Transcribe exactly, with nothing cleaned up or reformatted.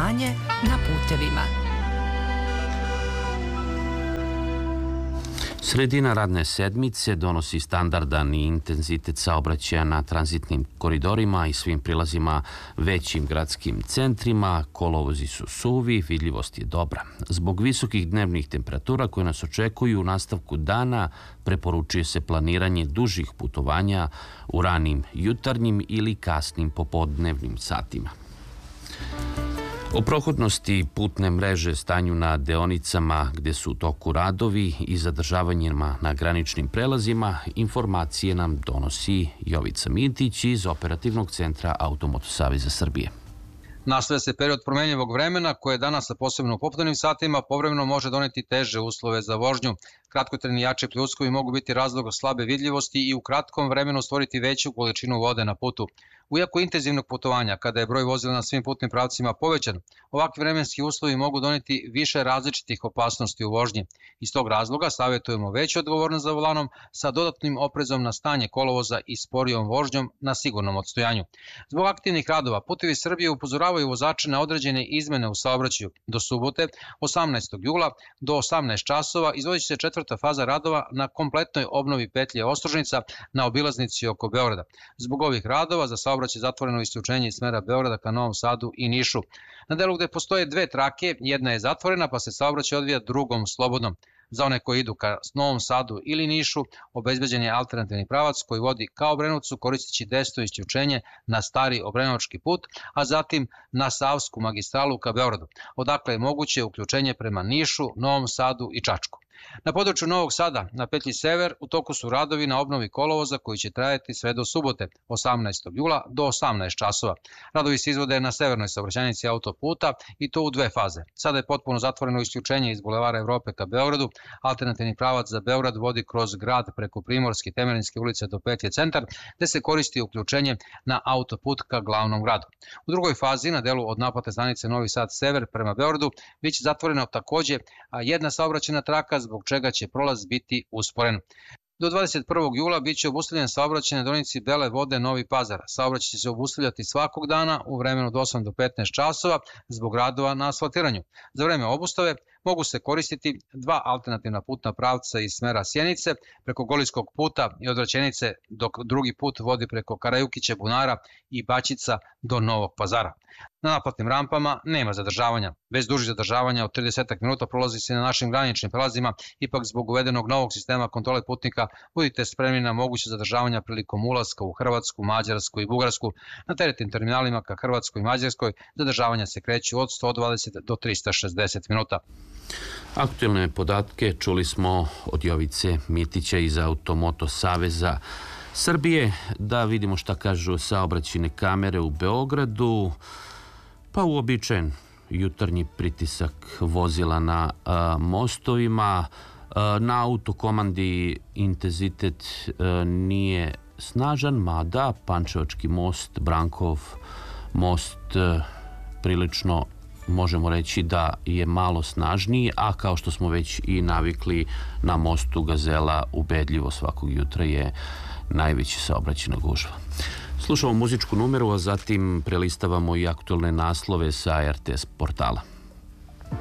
stanje na putevima. Sredina radne sedmice donosi standardan i intenzitet saobraćaja na tranzitnim koridorima i svim prilazima većim gradskim centrima. Kolovozi su suvi, vidljivost je dobra. Zbog visokih dnevnih temperatura koje nas očekuju u nastavku dana, preporučuje se planiranje dužih putovanja u ranim jutarnjim ili kasnim popodnevnim satima. O prohodnosti putne mreže, stanju na deonicama gde su u toku radovi i zadržavanjima na graničnim prelazima informacije nam donosi Jovica Mitić iz Operativnog centra Automoto Saveza Srbije. Nastavlja se period promenljivog vremena koje danas sa posebno u popodnevnim satima povremeno može doneti teže uslove za vožnju. Kratkotrajni jači pljuskovi mogu biti razlog slabe vidljivosti i u kratkom vremenu stvoriti veću količinu vode na putu. Iako intenzivnog putovanja, kada je broj vozila na svim putnim pravcima povećan, ovakvi vremenski uslovi mogu doneti više različitih opasnosti u vožnji. Iz tog razloga savjetujemo veću odgovornost za volanom sa dodatnim oprezom na stanje kolovoza i sporijom vožnjom na sigurnom odstojanju. Zbog aktivnih radova, Putevi Srbije upozoravaju vozače na određene izmene u saobraćaju. Do subote, osamnaestog jula, do osamnaest časova izvodit će se četvrta faza radova na kompletnoj obnovi petlje Ostružnica na obilaznici oko Beograda. Zbog ovih radova za saobraćaj zatvoreno isključenje iz smera Beograda ka Novom Sadu i Nišu. Na delu gde postoje dve trake, jedna je zatvorena pa se saobraćaj odvija drugom slobodnom. Za one koji idu ka Novom Sadu ili Nišu, obezbeđen je alternativni pravac koji vodi ka Obrenovcu koristeći desno isključenje na stari Obrenovački put, a zatim na Savsku magistralu ka Beogradu. Odakle je moguće uključenje prema Nišu, Novom Sadu i Čačku. Na području Novog Sada, na petlji Sever, u toku su radovi na obnovi kolovoza koji će trajati sve do subote, osamnaestog jula, do osamnaest časova. Radovi se izvode na severnoj saobraćajnici autoputa i to u dve faze. Sada je potpuno zatvoreno isključenje iz Bulevara Evrope ka Beogradu. Alternativni pravac za Beograd vodi kroz grad preko Primorske i Temerinske ulice do petlje Centar, gde se koristi uključenje na autoput ka glavnom gradu. U drugoj fazi, na delu od naplatne stanice Novi Sad Sever prema Beogradu, biće zatvoreno takođe jedna saobraćajna traka, zbog čega će prolaz biti usporen. Do dvadeset prvog jula biće obustavljen saobraćaj na deonici Bele Vode Novi Pazar. Saobraćaj će se obustavljati svakog dana u vremenu od osam do petnaest časova zbog radova na asfaltiranju. Za vreme obustave mogu se koristiti dva alternativna putna pravca iz smera Sjenice preko Golijskog puta i odvraćenice, dok drugi put vodi preko Karajukića Bunara i Baćica do Novog Pazara. Na naplatnim rampama nema zadržavanja. Bez dužih zadržavanja od trideset minuta prolazi se na našim graničnim prelazima, ipak zbog uvedenog novog sistema kontrole putnika budite spremni na moguće zadržavanja prilikom ulaska u Hrvatsku, Mađarsku i Bugarsku. Na teretnim terminalima ka Hrvatskoj i Mađarskoj zadržavanja se kreću od sto dvadeset do trista šezdeset minuta. Aktuelne podatke čuli smo od Jovice Mitića iz Automoto Saveza Srbije. Da vidimo šta kažu saobraćajne kamere u Beogradu. Pa uobičajen jutarnji pritisak vozila na a, mostovima. A, na autokomandi intenzitet a, nije snažan, mada Pančevački most, Brankov most a, prilično možemo reći da je malo snažniji, a kao što smo već i navikli, na mostu Gazela ubedljivo svakog jutra je najveća saobraćajna gužva. Slušamo muzičku numeru, a zatim prelistavamo i aktuelne naslove sa R T S portala.